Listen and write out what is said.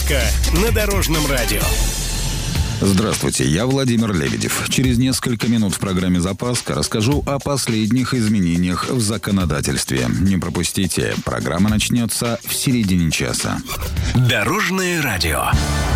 Запаска на Дорожном радио. Здравствуйте, я Владимир Лебедев. Через несколько минут в программе «Запаска» расскажу о последних изменениях в законодательстве. Не пропустите, программа начнется в середине часа. Дорожное радио.